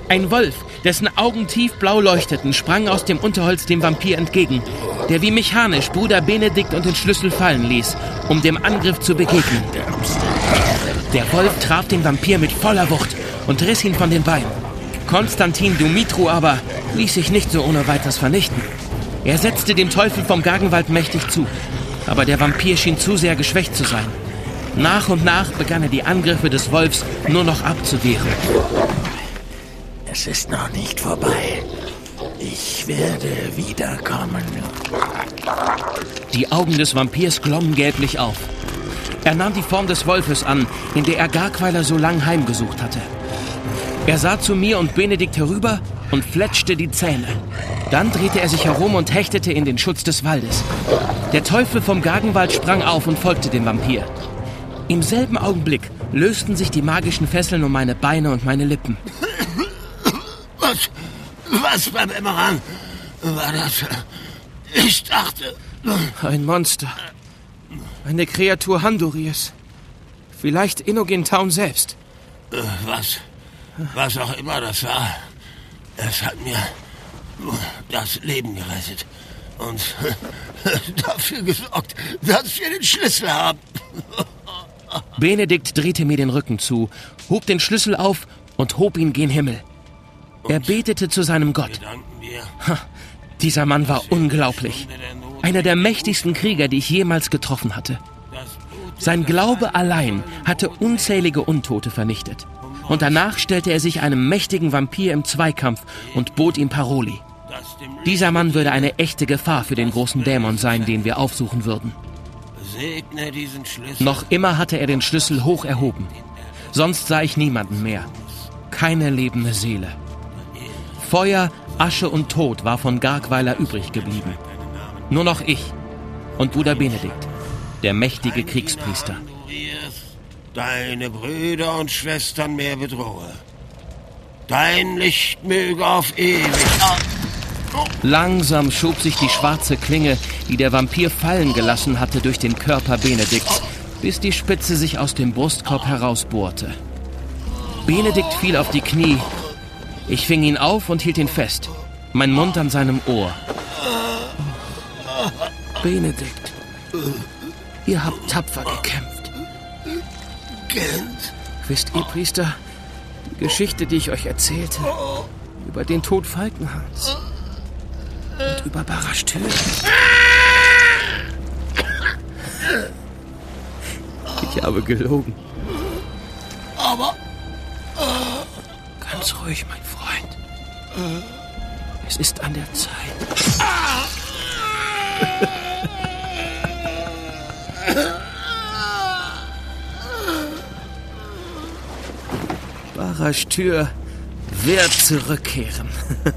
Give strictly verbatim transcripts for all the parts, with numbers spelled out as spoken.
Ein Wolf, dessen Augen tiefblau leuchteten, sprang aus dem Unterholz dem Vampir entgegen, der wie mechanisch Bruder Benedikt und den Schlüssel fallen ließ, um dem Angriff zu begegnen. Der Wolf traf den Vampir mit voller Wucht und riss ihn von den Beinen. Konstantin Dumitru aber ließ sich nicht so ohne weiteres vernichten. Er setzte dem Teufel vom Gagenwald mächtig zu, aber der Vampir schien zu sehr geschwächt zu sein. Nach und nach begann er die Angriffe des Wolfs nur noch abzuwehren. Es ist noch nicht vorbei. Ich werde wiederkommen. Die Augen des Vampirs glommen gelblich auf. Er nahm die Form des Wolfes an, in der er Gargweiler so lang heimgesucht hatte. Er sah zu mir und Benedikt herüber und fletschte die Zähne. Dann drehte er sich herum und hechtete in den Schutz des Waldes. Der Teufel vom Gagenwald sprang auf und folgte dem Vampir. Im selben Augenblick lösten sich die magischen Fesseln um meine Beine und meine Lippen. Was, was beim Emmeran war das? Ich dachte... Ein Monster. Eine Kreatur Handurirs. Vielleicht Inogentown selbst. Was, was auch immer das war, es hat mir das Leben gerettet. Und dafür gesorgt, dass wir den Schlüssel haben. Benedikt drehte mir den Rücken zu, hob den Schlüssel auf und hob ihn gen Himmel. Er betete zu seinem Gott. Ha, dieser Mann war unglaublich. Einer der mächtigsten Krieger, die ich jemals getroffen hatte. Sein Glaube allein hatte unzählige Untote vernichtet. Und danach stellte er sich einem mächtigen Vampir im Zweikampf und bot ihm Paroli. Dieser Mann würde eine echte Gefahr für den großen Dämon sein, den wir aufsuchen würden. Noch immer hatte er den Schlüssel hoch erhoben. Sonst sah ich niemanden mehr. Keine lebende Seele. Feuer, Asche und Tod war von Gargweiler übrig geblieben. Nur noch ich und Bruder Benedikt, der mächtige Kriegspriester. Deine Brüder und Schwestern mehr bedrohe. Dein Licht möge auf ewig... Langsam schob sich die schwarze Klinge, die der Vampir fallen gelassen hatte, durch den Körper Benedikts, bis die Spitze sich aus dem Brustkorb herausbohrte. Benedikt fiel auf die Knie. Ich fing ihn auf und hielt ihn fest, mein Mund an seinem Ohr. Benedikt, ihr habt tapfer gekämpft. Kind. Wisst ihr, Priester, die Geschichte, die ich euch erzählte, über den Tod Falkenhans und über Barashtür. Ich habe gelogen. Aber... Ganz ruhig, mein Freund. Es ist an der Zeit. Barashtür wird zurückkehren.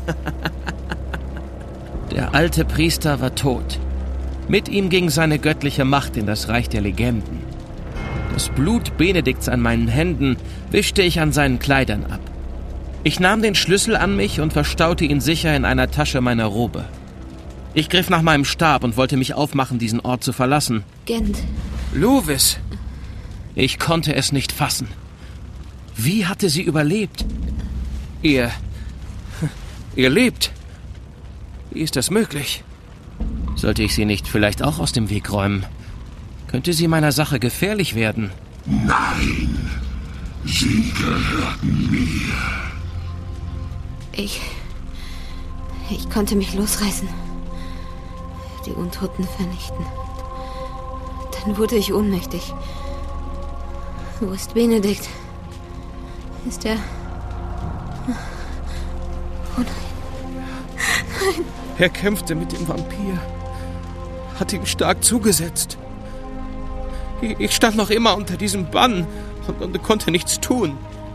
Der alte Priester war tot. Mit ihm ging seine göttliche Macht in das Reich der Legenden. Das Blut Benedikts an meinen Händen wischte ich an seinen Kleidern ab. Ich nahm den Schlüssel an mich und verstaute ihn sicher in einer Tasche meiner Robe. Ich griff nach meinem Stab und wollte mich aufmachen, diesen Ort zu verlassen. Gent. Luvis! Ich konnte es nicht fassen. Wie hatte sie überlebt? Ihr... Ihr lebt. Wie ist das möglich? Sollte ich sie nicht vielleicht auch aus dem Weg räumen? Könnte sie meiner Sache gefährlich werden? Nein, sie gehörten mir. Ich... Ich konnte mich losreißen. Die Untoten vernichten. Dann wurde ich ohnmächtig. Wo ist Benedikt? Ist er... Oh nein. Nein. Er kämpfte mit dem Vampir. Hat ihm stark zugesetzt. Ich stand noch immer unter diesem Bann und, und konnte nichts tun.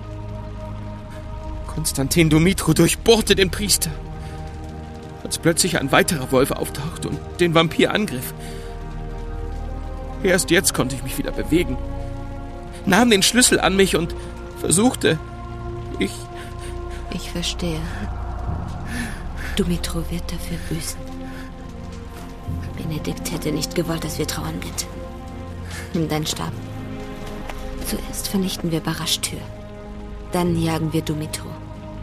Konstantin Dumitru durchbohrte den Priester, als plötzlich ein weiterer Wolf auftauchte und den Vampir angriff. Erst jetzt konnte ich mich wieder bewegen, nahm den Schlüssel an mich und versuchte... Ich... Ich verstehe. Dumitru wird dafür büßen. Benedikt hätte nicht gewollt, dass wir trauern, Gent. Nimm deinen Stab. Zuerst vernichten wir Barashtür. Dann jagen wir Dumitru.